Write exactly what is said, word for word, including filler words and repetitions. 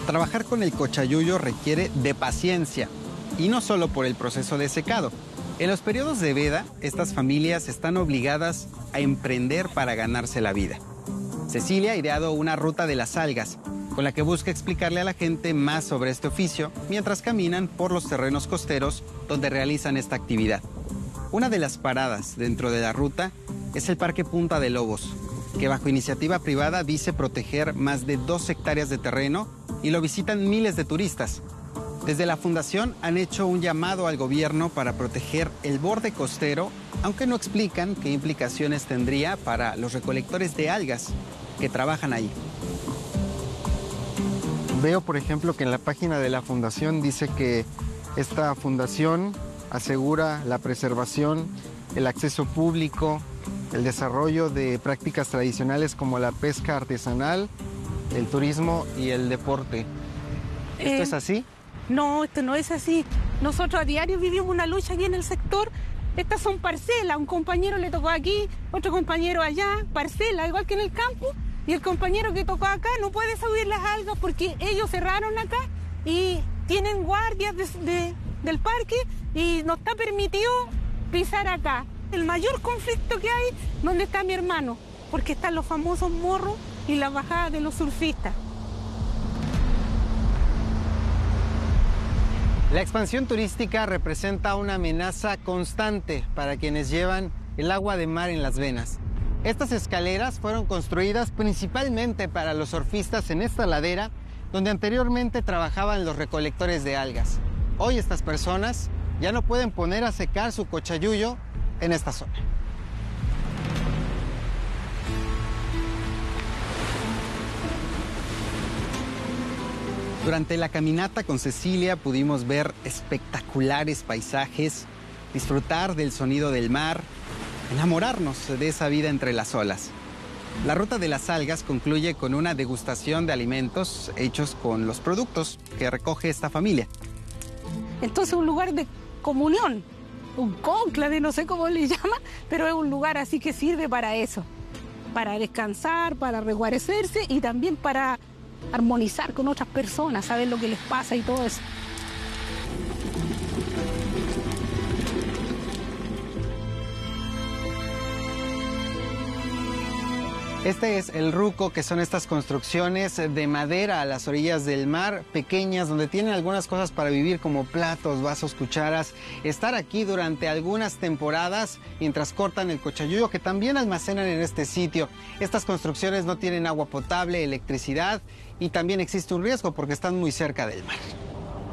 Trabajar con el cochayuyo requiere de paciencia, y no solo por el proceso de secado. En los periodos de veda, estas familias están obligadas a emprender para ganarse la vida. Cecilia ha ideado una ruta de las algas, con la que busca explicarle a la gente más sobre este oficio mientras caminan por los terrenos costeros donde realizan esta actividad. Una de las paradas dentro de la ruta es el Parque Punta de Lobos, que bajo iniciativa privada dice proteger más de dos hectáreas de terreno y lo visitan miles de turistas. Desde la fundación han hecho un llamado al gobierno para proteger el borde costero, aunque no explican qué implicaciones tendría para los recolectores de algas que trabajan ahí. Veo, por ejemplo, que en la página de la fundación dice que esta fundación asegura la preservación, el acceso público, el desarrollo de prácticas tradicionales como la pesca artesanal, el turismo y el deporte. ¿Esto Eh, es así? No, esto no es así. Nosotros a diario vivimos una lucha aquí en el sector. Estas son parcelas. Un compañero le tocó aquí, otro compañero allá, parcela, igual que en el campo. Y el compañero que tocó acá no puede subir las algas porque ellos cerraron acá y tienen guardias de, de, del parque y no está permitido pisar acá. El mayor conflicto que hay, ¿dónde está mi hermano? Porque están los famosos morros y la bajada de los surfistas. La expansión turística representa una amenaza constante para quienes llevan el agua de mar en las venas. Estas escaleras fueron construidas principalmente para los surfistas en esta ladera, donde anteriormente trabajaban los recolectores de algas. Hoy estas personas ya no pueden poner a secar su cochayuyo en esta zona. Durante la caminata con Cecilia pudimos ver espectaculares paisajes, disfrutar del sonido del mar, enamorarnos de esa vida entre las olas. La ruta de las algas concluye con una degustación de alimentos hechos con los productos que recoge esta familia. Entonces un lugar de comunión, un cónclave, no sé cómo le llama, pero es un lugar así que sirve para eso, para descansar, para reguarecerse y también para armonizar con otras personas, saber lo que les pasa y todo eso. Este es el ruco, que son estas construcciones de madera a las orillas del mar, pequeñas, donde tienen algunas cosas para vivir como platos, vasos, cucharas. Estar aquí durante algunas temporadas mientras cortan el cochayuyo, que también almacenan en este sitio. Estas construcciones no tienen agua potable, electricidad y también existe un riesgo porque están muy cerca del mar.